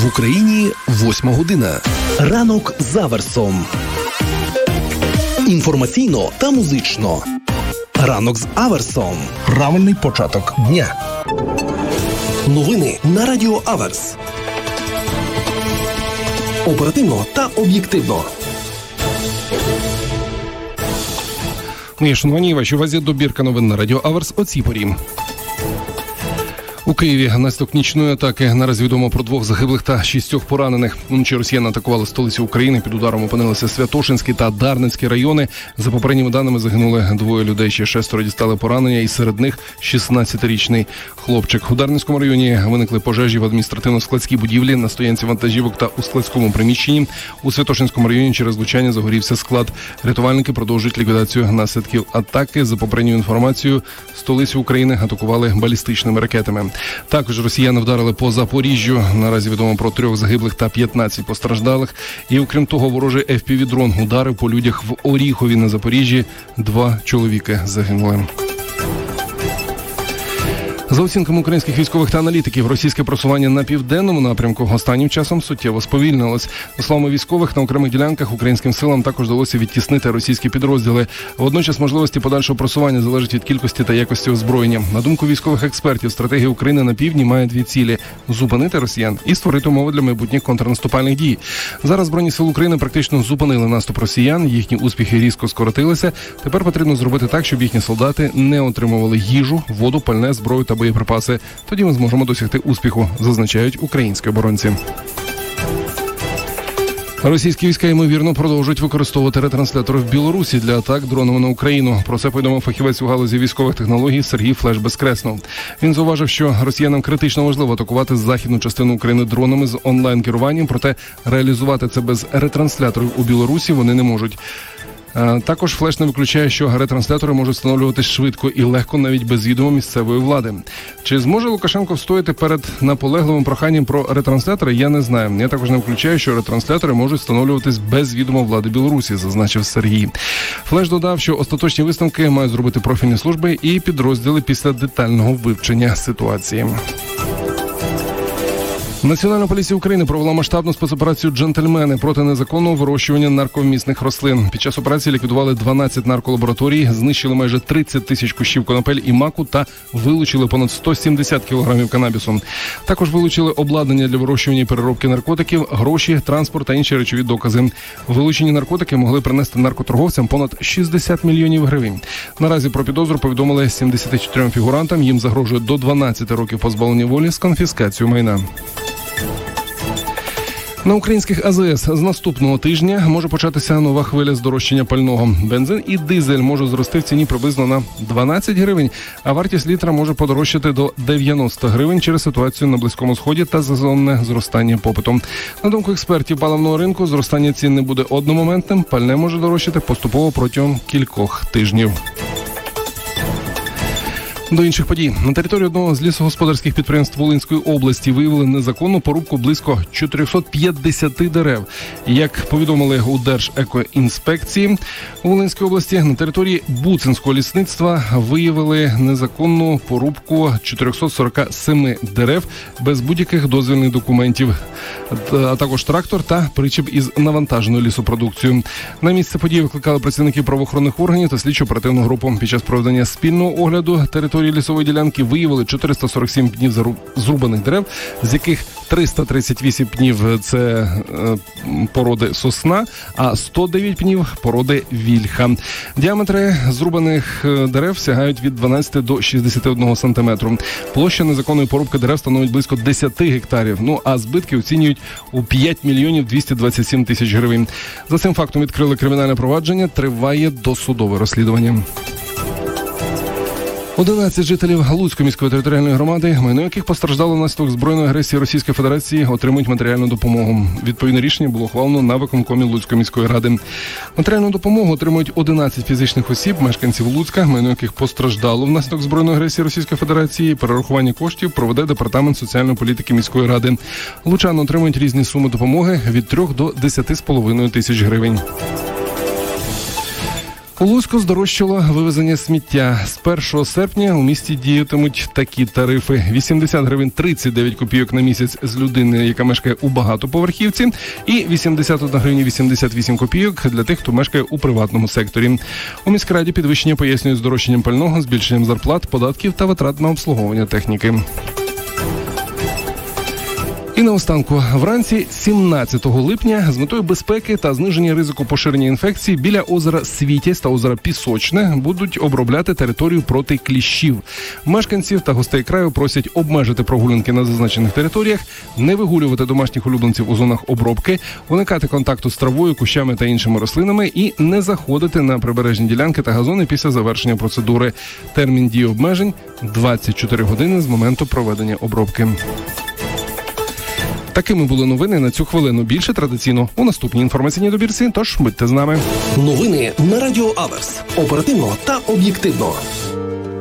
В Україні 8 година. Ранок з Аверсом. Інформаційно та музично. Ранок з Аверсом. Правильний початок дня. Новини на Радіо Аверс. Оперативно та об'єктивно. Мої шановані, вашій увазі добірка новин на Радіо Аверс о цій порі. У Києві наслідок нічної атаки наразі відомо про 2 загиблих та 6 поранених. Вночі росіяни атакували столицю України. Під ударом опинилися Святошинський та Дарницький райони. За попередніми даними загинули 2 людей, ще 6 дістали поранення, і серед них 16-річний хлопчик. У Дарницькому районі виникли пожежі в адміністративно-складській будівлі, на стоянці вантажівок та у складському приміщенні. У Святошинському районі через влучання загорівся склад. Рятувальники продовжують ліквідацію наслідків атаки. За попередньою інформацією, столицю України атакували балістичними ракетами. Також росіяни вдарили по Запоріжжю. Наразі відомо про 3 загиблих та 15 постраждалих. І окрім того, ворожий FPV-дрон ударив по людях в Оріхові на Запоріжжі. 2 чоловіки загинули. За оцінками українських військових та аналітиків, російське просування на південному напрямку останнім часом суттєво сповільнилось. За словами військових, на окремих ділянках українським силам також вдалося відтіснити російські підрозділи. Водночас можливості подальшого просування залежать від кількості та якості озброєння. На думку військових експертів, стратегія України на півдні має 2 цілі – зупинити росіян і створити умови для майбутніх контрнаступальних дій. Зараз Збройні сили України практично зупинили наступ росіян, їхні успіхи різко скоротилися. Тепер потрібно зробити так, щоб їхні солдати не отримували їжу, воду, пальне, зброю та боєприпаси. Тоді ми зможемо досягти успіху, зазначають українські оборонці. Російські війська, ймовірно, продовжують використовувати ретранслятори в Білорусі для атак дронами на Україну. Про це повідомив фахівець у галузі військових технологій Сергій Флеш-Безкреснов. Він зауважив, що росіянам критично важливо атакувати західну частину України дронами з онлайн-керуванням, проте реалізувати це без ретрансляторів у Білорусі вони не можуть. Також Флеш не виключає, що ретранслятори можуть встановлюватись швидко і легко навіть без відома місцевої влади. Чи зможе Лукашенко встояти перед наполегливим проханням про ретранслятори, я не знаю. Я також не виключаю, що ретранслятори можуть встановлюватись без відома влади Білорусі, зазначив Сергій. Флеш додав, що остаточні висновки мають зробити профільні служби і підрозділи після детального вивчення ситуації. Національна поліція України провела масштабну спецоперацію «Джентльмени» проти незаконного вирощування нарковмісних рослин. Під час операції ліквідували 12 нарколабораторій, знищили майже 30 тисяч кущів конопель і маку та вилучили понад 170 кілограмів канабісу. Також вилучили обладнання для вирощування і переробки наркотиків, гроші, транспорт та інші речові докази. Вилучені наркотики могли принести наркоторговцям понад 60 мільйонів гривень. Наразі про підозру повідомили 74 фігурантам. Їм загрожує до 12 років позбавлення волі з конфіскацією майна. На українських АЗС з наступного тижня може початися нова хвиля здорожчання пального. Бензин і дизель можуть зрости в ціні приблизно на 12 гривень, а вартість літра може подорожчати до 90 гривень через ситуацію на Близькому Сході та сезонне зростання попиту. На думку експертів паливного ринку, зростання цін не буде одномоментним, пальне може дорожчати поступово протягом кількох тижнів. До інших подій. На території одного з лісогосподарських підприємств Волинської області виявили незаконну порубку близько 450 дерев. Як повідомили у Держекоінспекції у Волинській області, на території Буцинського лісництва виявили незаконну порубку 447 дерев без будь-яких дозвільних документів, а також трактор та причеп із навантаженою лісопродукцією. На місце події викликали працівників правоохоронних органів та слідчо-оперативну групу. Під час проведення спільного огляду території лісової ділянки виявили 447 пнів зрубаних дерев, з яких 338 пнів – це породи сосна, а 109 пнів – породи вільха. Діаметри зрубаних дерев сягають від 12 до 61 сантиметру. Площа незаконної порубки дерев становить близько 10 гектарів, а збитки оцінюють у 5 мільйонів 227 тисяч гривень. За цим фактом відкрили кримінальне провадження, триває досудове розслідування. 11 жителів Луцької міської територіальної громади, майно яких постраждало внаслідок збройної агресії Російської Федерації, отримують матеріальну допомогу. Відповідне рішення було ухвалено на виконкомі Луцької міської ради. Матеріальну допомогу отримують 11 фізичних осіб, мешканців Луцька, майно яких постраждало внаслідок збройної агресії Російської Федерації. Перерахування коштів проведе департамент соціальної політики міської ради. Лучани отримують різні суми допомоги від 3 до 10,5 тисяч гривень. У Луцьку здорожчало вивезення сміття. З 1 серпня у місті діятимуть такі тарифи. 80 гривень 39 копійок на місяць з людини, яка мешкає у багатоповерхівці, і 81 гривня 88 копійок для тих, хто мешкає у приватному секторі. У міськраді підвищення пояснюють здорожчанням пального, збільшенням зарплат, податків та витрат на обслуговування техніки. І наостанку, вранці 17 липня з метою безпеки та зниження ризику поширення інфекцій біля озера Світязь та озера Пісочне будуть обробляти територію проти кліщів. Мешканців та гостей краю просять обмежити прогулянки на зазначених територіях, не вигулювати домашніх улюбленців у зонах обробки, уникати контакту з травою, кущами та іншими рослинами і не заходити на прибережні ділянки та газони після завершення процедури. Термін дії обмежень – 24 години з моменту проведення обробки. Такими були новини на цю хвилину. Більше традиційно у наступній інформаційній добірці, тож будьте з нами. Новини на Радіо Аверс. Оперативно та об'єктивно.